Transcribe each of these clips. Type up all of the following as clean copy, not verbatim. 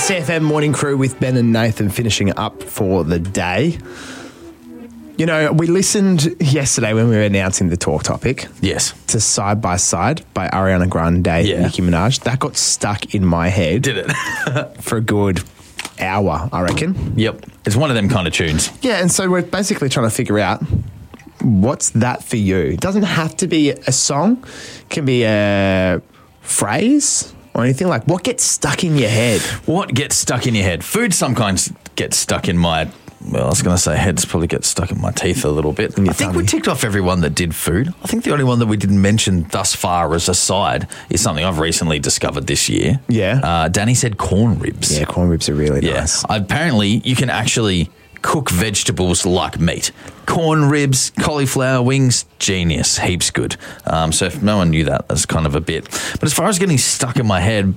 CFM Morning Crew with Ben and Nathan finishing up for the day. You know, we listened yesterday when we were announcing the talk topic. Yes. To Side by Side by Ariana Grande and Nicki Minaj. That got stuck in my head. Did it? For a good hour, I reckon. Yep. It's one of them kind of tunes. Yeah, and so we're basically trying to figure out what's that for you. It doesn't have to be a song. It can be a phrase or anything. Like, what gets stuck in your head? What gets stuck in your head? Food sometimes gets stuck in my... Well, I was going to say heads probably get stuck in my teeth a little bit. I think we ticked off everyone that did food. I think the only one that we didn't mention thus far as a side is something I've recently discovered this year. Yeah. Danny said corn ribs. Yeah, corn ribs are really nice. Apparently, you can actually cook vegetables like meat. Corn ribs, cauliflower wings, genius, heaps good. So if no one knew that, that's kind of a bit. But as far as getting stuck in my head,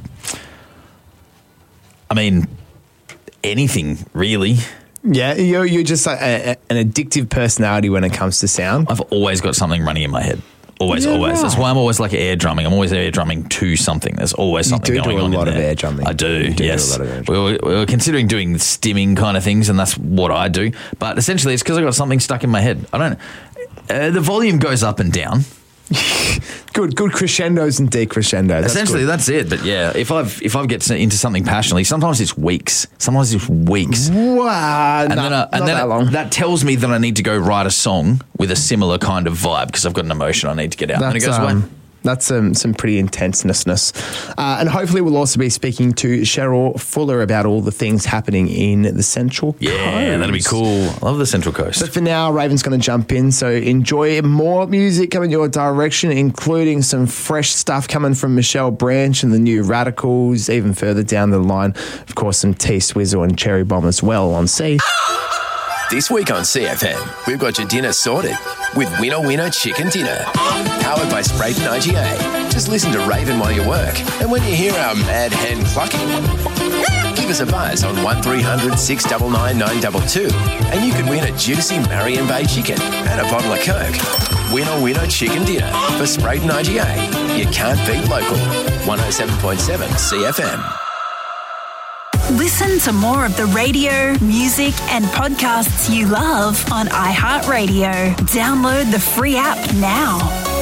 I mean, anything really. Yeah, you're just like an addictive personality when it comes to sound. I've always got something running in my head. Always. Right. That's why I'm always like air drumming. I'm always air drumming to something. There's always something going on. You do a lot in of there. air drumming. I do, yes. Do a lot of air drumming. We were considering doing stimming kind of things, and that's what I do. But essentially, it's because I've got something stuck in my head. I don't... the volume goes up and down. Good crescendos and decrescendos. Essentially, that's it. But yeah, if I get into something passionately, sometimes it's weeks. Wow, and not then that long. That tells me that I need to go write a song with a similar kind of vibe because I've got an emotion I need to get out. And it goes away. That's some pretty intenseness. And hopefully we'll also be speaking to Cheryl Fuller about all the things happening in the Central Coast. Yeah, that'll be cool. I love the Central Coast. But for now, Raven's going to jump in, so enjoy more music coming your direction, including some fresh stuff coming from Michelle Branch and the New Radicals, even further down the line. Of course, some T-Swizzle and Cherry Bomb as well on C. This week on CFM, we've got your dinner sorted with Winner Chicken Dinner. Powered by Sprayton IGA. Just listen to Raven while you work. And when you hear our mad hen clucking, give us a buzz on 1300 699 922 and you could win a juicy Marion Bay chicken and a bottle of Coke. Winner Chicken Dinner for Sprayton IGA. You can't beat local. 107.7 CFM. Listen to more of the radio, music, and podcasts you love on iHeartRadio. Download the free app now.